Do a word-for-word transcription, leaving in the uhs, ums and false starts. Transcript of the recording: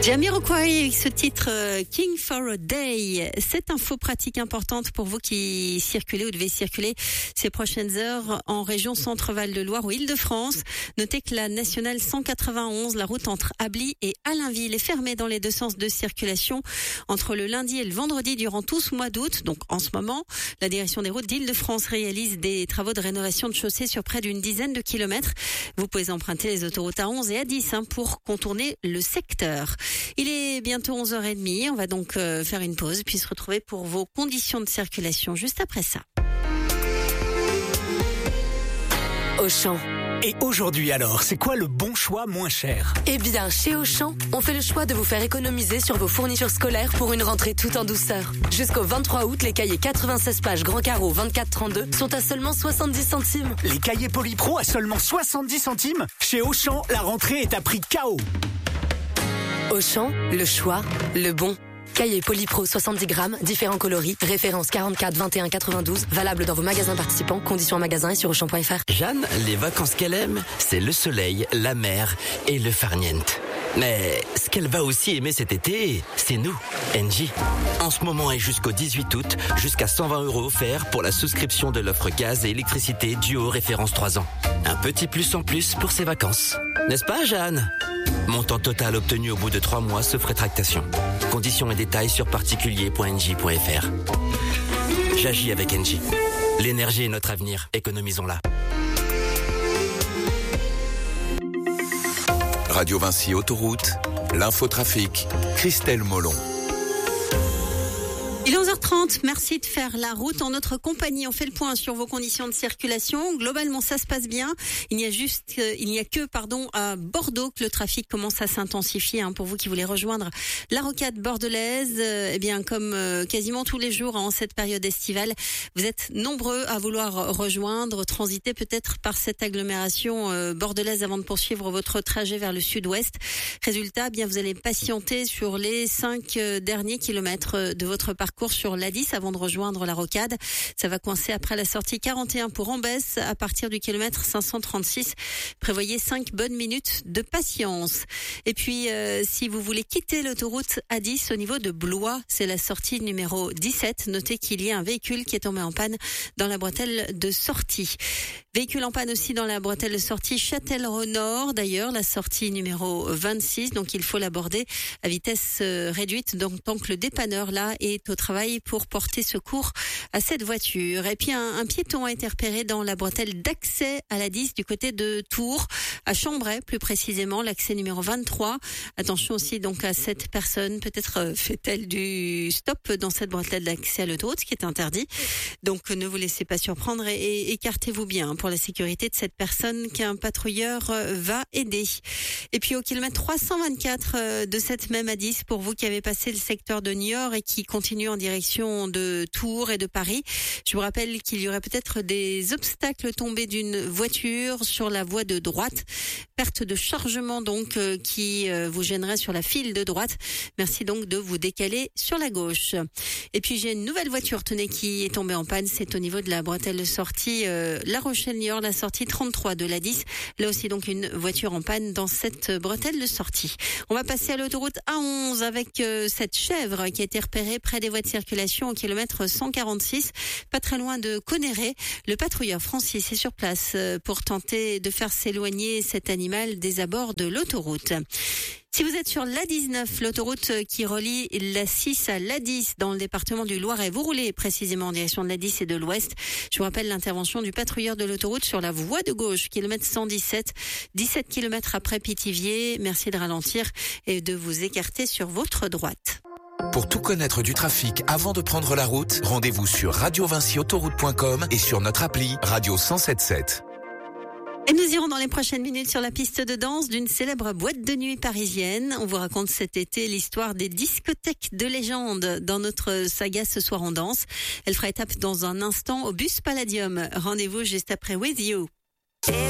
Jamiroquai avec ce titre euh, King for a Day. Cette info pratique importante pour vous qui circulez ou devez circuler ces prochaines heures en région Centre-Val de Loire ou Île-de-France. Notez que la nationale cent quatre-vingt-onze, la route entre Ably et Allainville, est fermée dans les deux sens de circulation entre le lundi et le vendredi durant tout ce mois d'août. Donc en ce moment, la direction des routes d'Île-de-France réalise des travaux de rénovation de chaussées sur près d'une dizaine de kilomètres. Vous pouvez emprunter les autoroutes A onze et A dix hein, pour contourner le secteur. Il est bientôt onze heures trente. On va donc euh, faire une pause puis se retrouver pour vos conditions de circulation juste après ça. Auchan. Et aujourd'hui alors, c'est quoi le bon choix moins cher ? Eh bien, chez Auchan, on fait le choix de vous faire économiser sur vos fournitures scolaires pour une rentrée tout en douceur. Jusqu'au vingt-trois août, les cahiers quatre-vingt-seize pages grand carreau vingt-quatre trente-deux sont à seulement soixante-dix centimes. Les cahiers Polypro à seulement soixante-dix centimes ? Chez Auchan, la rentrée est à prix K O. Auchan, le choix, le bon. Cahier Polypro soixante-dix grammes, différents coloris, référence quarante-quatre vingt et un quatre-vingt-douze, valable dans vos magasins participants, conditions en magasin et sur auchan point f r. Jeanne, les vacances qu'elle aime, c'est le soleil, la mer et le farniente. Mais ce qu'elle va aussi aimer cet été, c'est nous, Engie. En ce moment et jusqu'au dix-huit août, jusqu'à cent vingt euros offerts pour la souscription de l'offre gaz et électricité Duo référence trois ans. Un petit plus en plus pour ses vacances. N'est-ce pas, Jeanne ? Montant total obtenu au bout de trois mois sauf rétractation. Conditions et détails sur particulier point engie point f r. J'agis avec Engie. L'énergie est notre avenir, économisons-la. Radio Vinci Autoroute, l'infotrafic, Christelle Molon. Il est onze heures trente, merci de faire la route en notre compagnie. On fait le point sur vos conditions de circulation. Globalement, ça se passe bien. Il n'y a juste, euh, il n'y a que, pardon, à Bordeaux que le trafic commence à s'intensifier. Hein, pour vous qui voulez rejoindre la rocade bordelaise, euh, eh bien, comme euh, quasiment tous les jours hein, en cette période estivale, vous êtes nombreux à vouloir rejoindre, transiter peut-être par cette agglomération euh, bordelaise avant de poursuivre votre trajet vers le sud-ouest. Résultat, eh bien, vous allez patienter sur les cinq euh, derniers kilomètres de votre parcours sur l'A dix avant de rejoindre la rocade. Ça va coincer après la sortie quarante et un pour Ambès à partir du kilomètre cinq cent trente-six. Prévoyez cinq bonnes minutes de patience. Et puis, euh, si vous voulez quitter l'autoroute A dix au niveau de Blois, c'est la sortie numéro dix-sept. Notez qu'il y a un véhicule qui est tombé en panne dans la bretelle de sortie. Véhicule en panne aussi dans la bretelle de sortie Châtellerault-Nord. D'ailleurs, la sortie numéro vingt-six. Donc, il faut l'aborder à vitesse réduite. Donc, tant que le dépanneur là est au travail pour porter secours à cette voiture. Et puis un, un piéton a été repéré dans la bretelle d'accès à l'A dix du côté de Tours, à Chambray plus précisément, l'accès numéro vingt-trois. Attention aussi donc à cette personne, peut-être fait-elle du stop dans cette bretelle d'accès à l'autoroute, ce qui est interdit. Donc ne vous laissez pas surprendre et, et écartez-vous bien pour la sécurité de cette personne qu'un patrouilleur va aider. Et puis au kilomètre trois cent vingt-quatre de cette même A dix, pour vous qui avez passé le secteur de Niort et qui continue en direction de Tours et de Paris. Je vous rappelle qu'il y aurait peut-être des obstacles tombés d'une voiture sur la voie de droite. Perte de chargement donc euh, qui euh, vous gênerait sur la file de droite. Merci donc de vous décaler sur la gauche. Et puis j'ai une nouvelle voiture, tenez, qui est tombée en panne. C'est au niveau de la bretelle de sortie euh, La Rochelle-Niort, la sortie trente-trois de l'A dix. Là aussi donc une voiture en panne dans cette bretelle de sortie. On va passer à l'autoroute A onze avec euh, cette chèvre qui a été repérée près des voies de circulation au kilomètre cent quarante-six, pas très loin de Conéré. Le patrouilleur Francis est sur place pour tenter de faire s'éloigner cet animal des abords de l'autoroute. Si vous êtes sur l'A dix-neuf, l'autoroute qui relie l'A six à l'A dix dans le département du Loiret, vous roulez précisément en direction de l'A dix et de l'Ouest. Je vous rappelle l'intervention du patrouilleur de l'autoroute sur la voie de gauche, kilomètre cent dix-sept, dix-sept kilomètres après Pithiviers. Merci de ralentir et de vous écarter sur votre droite. Pour tout connaître du trafic avant de prendre la route, rendez-vous sur radio vinci autoroute point com et sur notre appli Radio cent soixante-dix-sept. Et nous irons dans les prochaines minutes sur la piste de danse d'une célèbre boîte de nuit parisienne. On vous raconte cet été l'histoire des discothèques de légende dans notre saga Ce soir on danse. Elle fera étape dans un instant au Bus Palladium. Rendez-vous juste après With You.